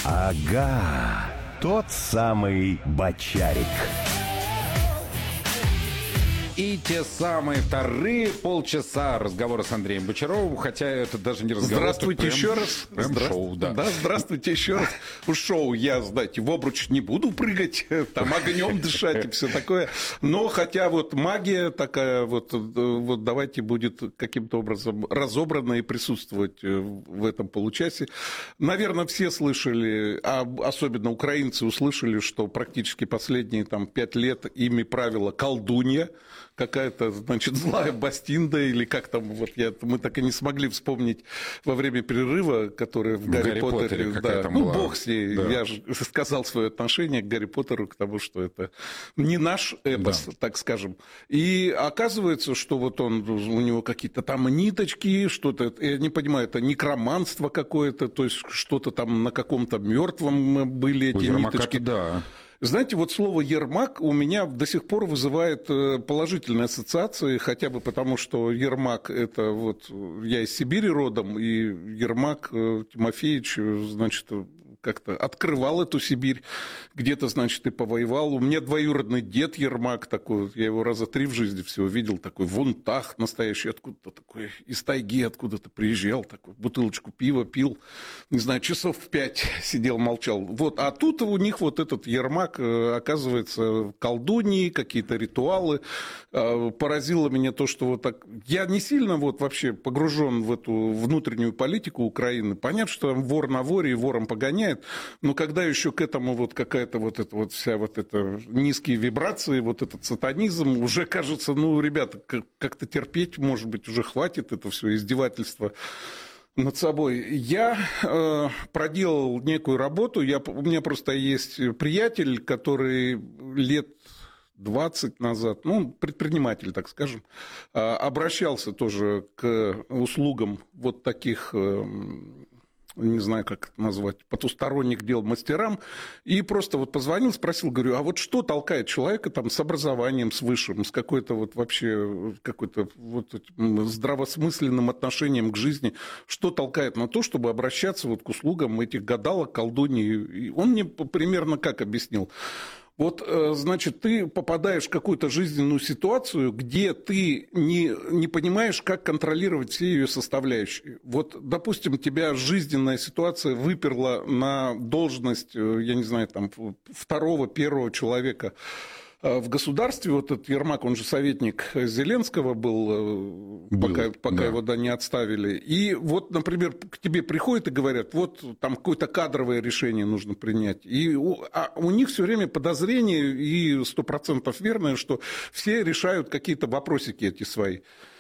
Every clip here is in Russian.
Ага, тот самый Бочарик. И те самые вторые полчаса разговора с Андреем Бочаровым, хотя это даже не разговор. Здравствуйте еще раз. Шоу, да. Да, здравствуйте еще раз. Уж шоу я, знаете, в обруч не буду прыгать, там огнем дышать и все такое. Но хотя вот магия такая, вот давайте будет каким-то образом разобрана и присутствовать в этом получасе. Наверное, все слышали, а особенно украинцы услышали, что практически последние 5 лет ими правила колдунья. Какая-то, значит, злая Бастинда, или как там, мы так и не смогли вспомнить во время перерыва, которая в Гарри Поттере. Да. Ну, бог с ней. Да. Я же сказал свое отношение к Гарри Поттеру, к тому, что это не наш эпос, да, так скажем. И оказывается, что вот у него какие-то там ниточки, что-то, я не понимаю, это некроманство какое-то, то есть что-то там на каком-то мертвом были эти ниточки. Да. Знаете, вот слово «Ермак» у меня до сих пор вызывает положительные ассоциации, хотя бы потому, что Ермак – это вот я из Сибири родом, и Ермак Тимофеевич, значит, как-то открывал эту Сибирь, где-то, значит, и повоевал. У меня двоюродный дед Ермак такой, я его раза 3 в жизни всего видел, такой вунтах настоящий, откуда-то такой, из тайги откуда-то приезжал, такой, бутылочку пива пил, не знаю, часов 5 сидел, молчал. Вот, а тут у них вот этот Ермак, оказывается, колдуньи, какие-то ритуалы. Поразило меня то, что вот так... Я не сильно вот вообще погружен в эту внутреннюю политику Украины. Понятно, что там вор на воре и вором погоняет, но когда еще к этому вот какая-то вот эта вот вся вот эта низкие вибрации, вот этот сатанизм, уже кажется, ну, ребята, как-то терпеть, может быть, уже хватит это все издевательство над собой. Я проделал некую работу, у меня просто есть приятель, который лет 20 назад, ну, предприниматель, так скажем, обращался тоже к услугам вот таких, не знаю, как это назвать, потусторонних дел мастерам, и просто вот позвонил, спросил, говорю, а вот что толкает человека там с образованием, с высшим, с какой-то вот вообще какой-то вот здравосмысленным отношением к жизни, что толкает на то, чтобы обращаться вот к услугам этих гадалок, колдуней? И он мне примерно как объяснил. Вот, значит, ты попадаешь в какую-то жизненную ситуацию, где ты не понимаешь, как контролировать все ее составляющие. Вот, допустим, тебя жизненная ситуация выперла на должность, я не знаю, там, второго, первого человека в государстве. Вот этот Ермак, он же советник Зеленского был, пока его не отставили. И вот, например, к тебе приходят и говорят, вот там какое-то кадровое решение нужно принять. И у них все время подозрение, и 100% верное, что все решают какие-то вопросики эти свои.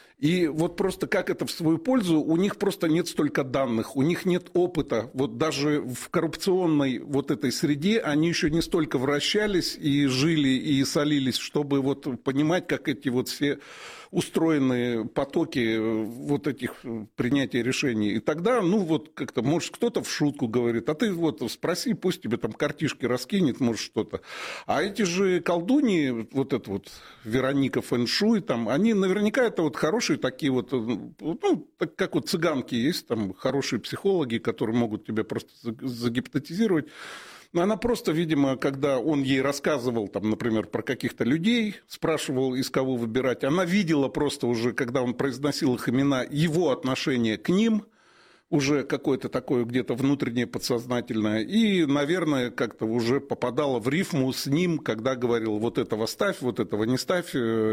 И вот просто как это в свою пользу, у них просто нет столько данных, у них нет опыта. Вот даже в коррупционной вот этой среде они еще не столько вращались и жили, и солились, чтобы вот понимать, как эти вот все устроены потоки вот этих принятия решений. И тогда, ну вот как-то, может, кто-то в шутку говорит, а ты вот спроси, пусть тебе там картишки раскинет, может, что-то. А эти же колдуньи, вот это вот Вероника Фэншуй, там, они наверняка это вот хорошие такие вот, ну, как вот цыганки есть, там хорошие психологи, которые могут тебя просто загипнотизировать. Но она просто, видимо, когда он ей рассказывал, там, например, про каких-то людей, спрашивал, из кого выбирать, она видела просто уже, когда он произносил их имена, его отношение к ним, уже какое-то такое где-то внутреннее подсознательное, и, наверное, как-то уже попадала в рифму с ним, когда говорил, вот этого ставь, вот этого не ставь,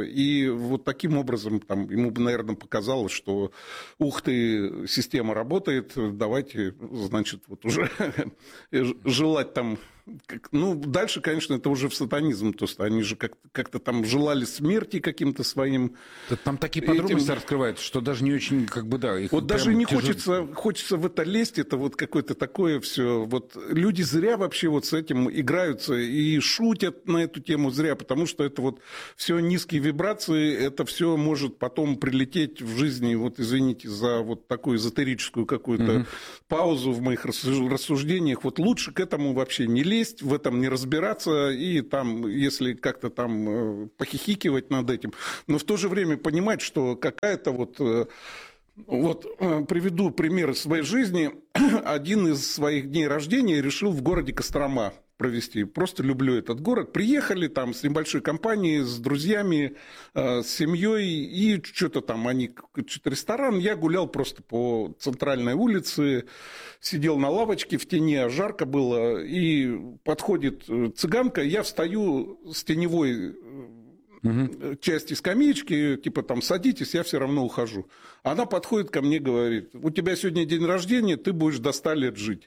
и вот таким образом там, ему, наверное, показалось, что ух ты, система работает, давайте, значит, вот уже желать там... Ну, дальше, конечно, это уже в сатанизм, то есть они же как-то там желали смерти каким-то своим... Там такие подробности раскрываются, что даже не очень, как бы, да... Вот даже не хочется в это лезть, это вот какое-то такое все. Вот люди зря вообще вот с этим играются и шутят на эту тему зря, потому что это вот все низкие вибрации, это все может потом прилететь в жизни, вот извините за вот такую эзотерическую какую-то паузу в моих рассуждениях. Вот лучше к этому вообще не лезть, в этом не разбираться, и там, если как-то там похихикивать над этим, но в то же время понимать, что какая-то вот Вот приведу пример из своей жизни. Один из своих дней рождения решил в городе Кострома провести. Просто люблю этот город. Приехали там с небольшой компанией, с друзьями, с семьей, и что-то там, что-то ресторан. Я гулял просто по центральной улице, сидел на лавочке в тени, жарко было, и подходит цыганка, я встаю с теневой части скамеечки, типа там садитесь, я все равно ухожу. Она подходит ко мне, говорит: у тебя сегодня день рождения, ты будешь до 100 лет жить.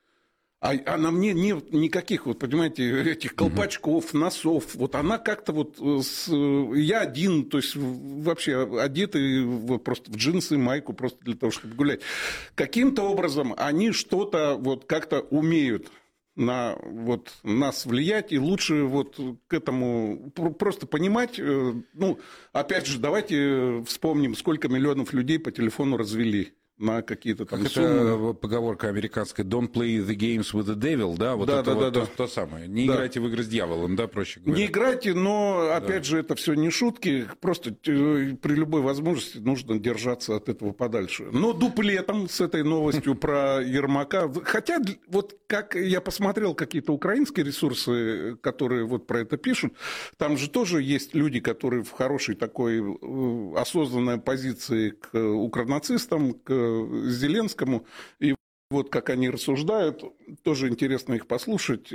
А на мне нет никаких, вот, понимаете, этих колпачков, носов. Вот она как-то вот... Я один, то есть вообще одетый вот просто в джинсы, майку, просто для того, чтобы гулять. Каким-то образом они что-то вот как-то умеют на вот нас влиять, и лучше вот к этому просто понимать. Ну, опять же, давайте вспомним, сколько миллионов людей по телефону развели на какие-то там суммы. Это поговорка американская: don't play the games with the devil, да? Вот да, это да, вот да. То самое. Не играйте в игры с дьяволом, да, проще говоря. Не играйте, но, опять же, это все не шутки. Просто при любой возможности нужно держаться от этого подальше. Но дуплетом с этой новостью про Ермака... Хотя, вот как я посмотрел какие-то украинские ресурсы, которые вот про это пишут, там же тоже есть люди, которые в хорошей такой осознанной позиции к укронацистам, к Зеленскому, и вот как они рассуждают, тоже интересно их послушать.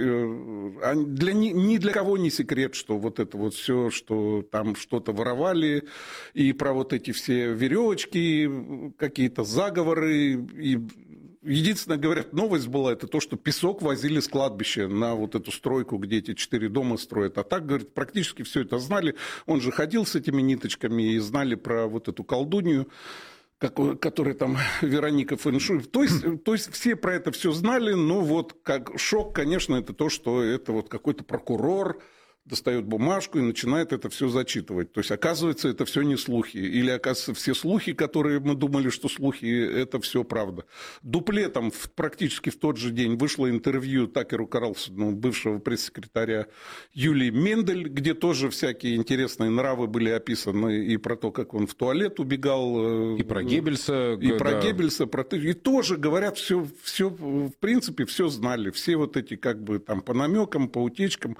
Ни для кого не секрет, что вот это вот все, что там что-то воровали, и про вот эти все веревочки, какие-то заговоры. И единственное, говорят, новость была, это то, что песок возили с кладбища на вот эту стройку, где эти 4 дома строят. А так, говорит, практически все это знали. Он же ходил с этими ниточками и знали про вот эту колдунью, который там Вероника Фэншуй. То есть все про это все знали, но вот как шок, конечно, это то, что это вот какой-то прокурор достает бумажку и начинает это все зачитывать. То есть, оказывается, это все не слухи. Или, оказывается, все слухи, которые мы думали, что слухи, это все правда. Дуплетом практически в тот же день вышло интервью Такеру Карлсону, бывшего пресс-секретаря Юлии Мендель, где тоже всякие интересные нравы были описаны, и про то, как он в туалет убегал. И про Геббельса. И про Геббельса. И тоже, говорят, все, в принципе, все знали. Все вот эти как бы там по намекам, по утечкам.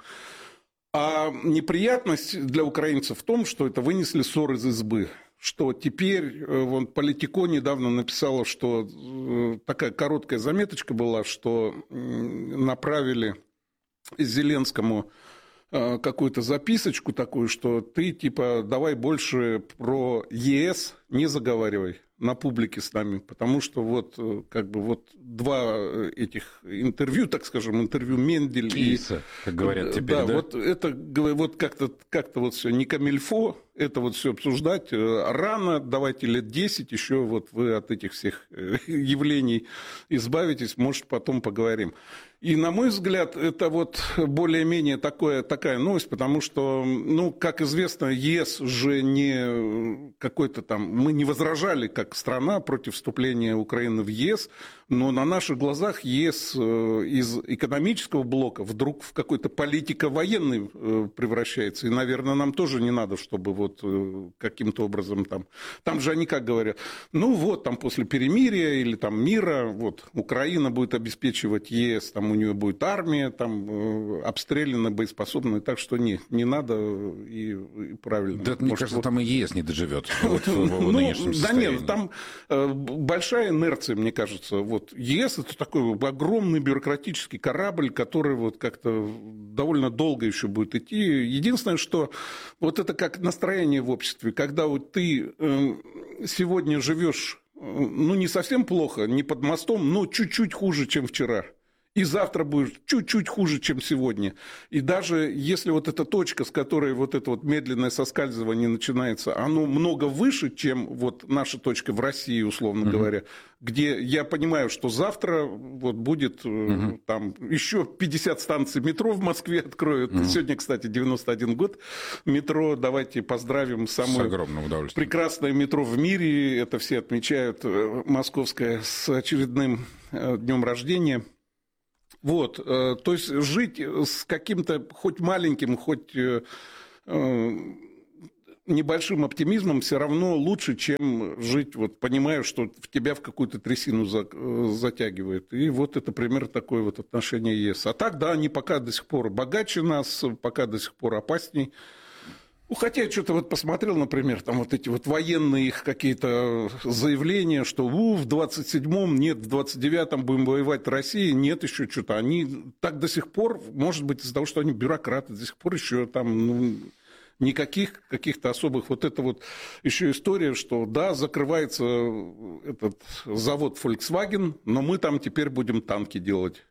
А неприятность для украинцев в том, что это вынесли ссор из избы. Что теперь, вон, Политико недавно написала, что такая короткая заметочка была, что направили Зеленскому какую-то записочку такую, что ты типа давай больше про ЕС не заговаривай на публике с нами, потому что вот как бы вот два этих интервью, так скажем, интервью Мендель Кейса, как говорят теперь, да? Вот это вот как-то вот все не камильфо, это вот все обсуждать рано, давайте лет 10 еще вот вы от этих всех явлений избавитесь, может, потом поговорим. И, на мой взгляд, это вот более-менее такая новость, потому что, ну, как известно, ЕС же не какой-то там... Мы не возражали как страна против вступления Украины в ЕС, но на наших глазах ЕС из экономического блока вдруг в какой-то политико-военный превращается. И, наверное, нам тоже не надо, чтобы вот каким-то образом там... Там же они как говорят, ну вот, там после перемирия или там мира, вот, Украина будет обеспечивать ЕС, там у нее будет армия, там обстреляна, боеспособная, так что не надо и правильно. Да, мне кажется, там и ЕС не доживет. Да нет, там большая инерция, мне кажется. Вот ЕС — это такой огромный бюрократический корабль, который вот как-то довольно долго еще будет идти. Единственное, что вот это как настроение в обществе, когда вот ты сегодня живешь, ну, не совсем плохо, не под мостом, но чуть-чуть хуже, чем вчера. И завтра будешь чуть-чуть хуже, чем сегодня. И даже если вот эта точка, с которой вот это вот медленное соскальзывание начинается, оно много выше, чем вот наша точка в России, условно говоря, где я понимаю, что завтра вот будет там еще 50 станций метро в Москве откроют. Сегодня, кстати, 91 год метро. Давайте поздравим самое прекрасное метро в мире. Это все отмечают, московское, с очередным днем рождения. Вот, то есть жить с каким-то хоть маленьким, хоть, ну, небольшим оптимизмом все равно лучше, чем жить, вот понимая, что в тебя в какую-то трясину затягивает. И вот это примерно такое вот отношение ЕС. А так, да, они пока до сих пор богаче нас, пока до сих пор опасней. Ну, хотя я что-то вот посмотрел, например, там вот эти вот военные их какие-то заявления, что в 27-м, нет, в 29-м будем воевать России, нет еще что-то. Они так до сих пор, может быть, из-за того, что они бюрократы, до сих пор еще там, никаких каких-то особых... Вот это вот еще история, что да, закрывается этот завод Volkswagen, но мы там теперь будем танки делать.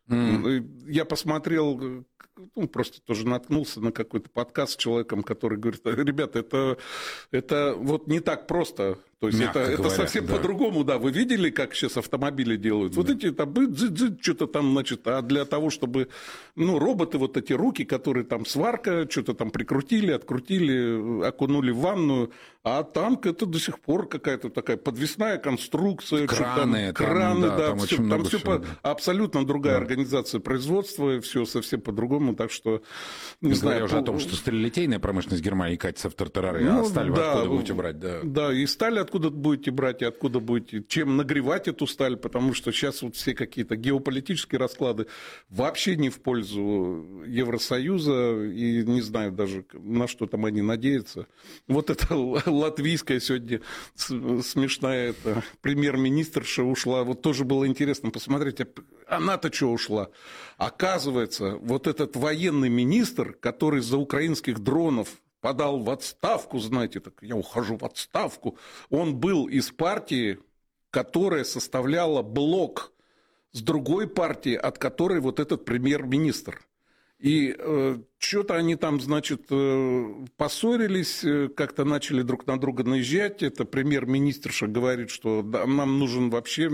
Я посмотрел... просто тоже наткнулся на какой-то подкаст с человеком, который говорит: ребята, это вот не так просто. То есть это совсем по-другому, да. Вы видели, как сейчас автомобили делают? Вот эти там что-то там, значит, а для того, чтобы, роботы, вот эти руки, которые там сварка, что-то там прикрутили, открутили, окунули в ванную, а танк это до сих пор какая-то такая подвесная конструкция. Краны, да, там все абсолютно другая организация производства, все совсем по-другому, так что, не знаю. Говоря уже о том, что сталелитейная промышленность Германии катится в тартарары, а сталь вы откуда будете брать? Да, и сталь откуда будете брать, и откуда будете, чем нагревать эту сталь, потому что сейчас вот все какие-то геополитические расклады вообще не в пользу Евросоюза, и не знаю даже, на что там они надеются. Вот это латвийская сегодня смешная премьер-министрша ушла, вот тоже было интересно посмотреть, она-то что ушла? Оказывается, вот этот военный министр, который за украинских дронов подал в отставку, знаете, так я ухожу в отставку. Он был из партии, которая составляла блок с другой партии, от которой вот этот премьер-министр. И что-то они там, значит, поссорились, как-то начали друг на друга наезжать. Это премьер-министрша говорит, что да, нам нужен вообще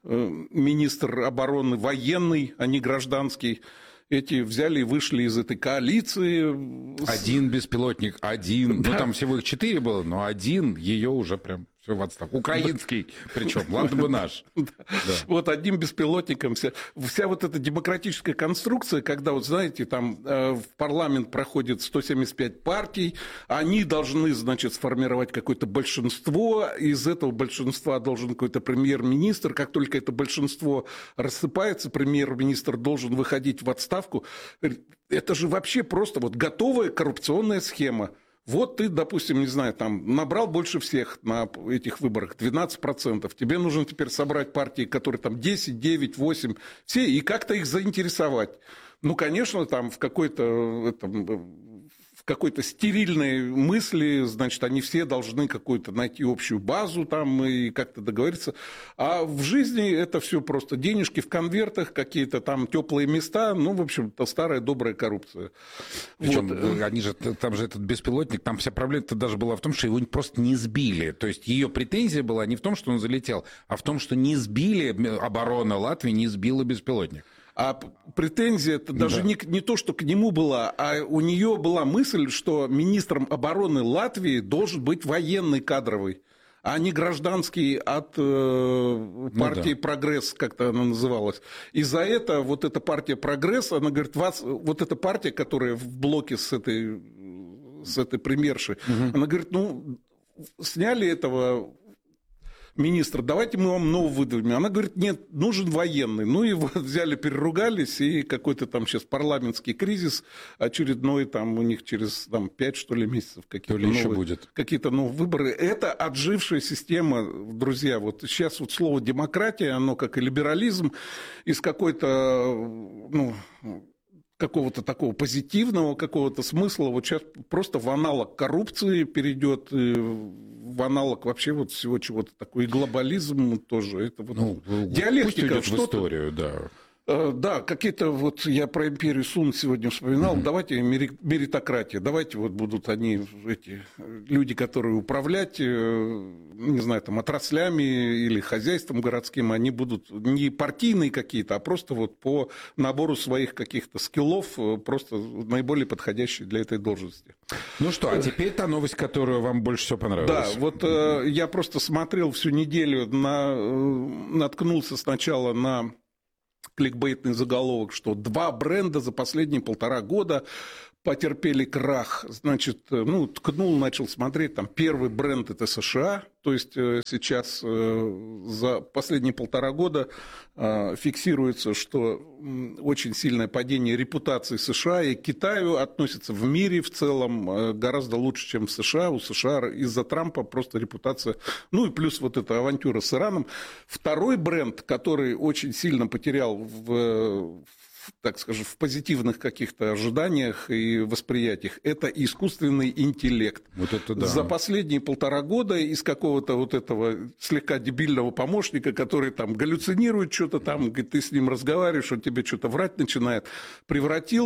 министр обороны военный, а не гражданский. Эти взяли и вышли из этой коалиции. Один беспилотник, один. Да. Ну, там всего их 4 было, но один ее уже прям все в отставку. Украинский причем, ладно бы наш. Вот одним беспилотником вся вот эта демократическая конструкция, когда, вот знаете, там в парламент проходит 175 партий, они должны, значит, сформировать какое-то большинство, из этого большинства должен какой-то премьер-министр, как только это большинство рассыпается, премьер-министр должен выходить в отставку. Это же вообще просто вот готовая коррупционная схема. Вот ты, допустим, не знаю, там набрал больше всех на этих выборах, 12%. Тебе нужно теперь собрать партии, которые там 10, 9, 8, все, и как-то их заинтересовать. Ну, конечно, там в какой-то стерильной мысли, значит, они все должны какую-то найти общую базу там и как-то договориться. А в жизни это все просто денежки в конвертах, какие-то там теплые места, в общем-то, старая добрая коррупция. Причем вот. Они же, там же этот беспилотник, там вся проблема-то даже была в том, что его просто не сбили. То есть ее претензия была не в том, что он залетел, а в том, что не сбили, оборона Латвии не сбила беспилотник. А претензия это даже не то, что к нему была, а у нее была мысль, что министром обороны Латвии должен быть военный кадровый, а не гражданский от партии «Прогресс», как-то она называлась. И за это вот эта партия «Прогресс», она говорит, вот эта партия, которая в блоке с этой премьершей, она говорит, сняли этого министр, давайте мы вам нового выдвинем. Она говорит, нет, нужен военный. Ну и вот взяли, переругались, и какой-то там сейчас парламентский кризис очередной, там у них через 5, что ли, месяцев какие-то новые выборы. Это отжившая система, друзья. Вот сейчас вот слово демократия, оно как и либерализм, из какой-то, какого-то такого позитивного какого-то смысла вот сейчас просто в аналог коррупции перейдет, в аналог вообще вот всего чего-то такого, и глобализм тоже. Это вот диалектика. Пусть идет в историю, да. Да, какие-то вот я про империю Сун сегодня вспоминал. Давайте меритократия. Давайте вот будут они, эти люди, которые управлять, не знаю, там отраслями или хозяйством городским, они будут не партийные какие-то, а просто вот по набору своих каких-то скиллов, просто наиболее подходящие для этой должности. Ну что, а теперь та новость, которая вам больше всего понравилась. Да, вот я просто смотрел всю неделю, наткнулся сначала на кликбейтный заголовок, что 2 бренда за последние 1,5 года потерпели крах. Значит, ткнул, начал смотреть, там первый бренд – это США. То есть сейчас за последние 1,5 года фиксируется, что очень сильное падение репутации США и к Китаю относится в мире в целом гораздо лучше, чем в США. У США из-за Трампа просто репутация, и плюс вот эта авантюра с Ираном. Второй бренд, который очень сильно потерял так скажем, в позитивных каких-то ожиданиях и восприятиях, это искусственный интеллект. Вот это да. За последние 1,5 года из какого-то вот этого слегка дебильного помощника, который там галлюцинирует что-то там, ты с ним разговариваешь, он тебе что-то врать начинает, превратил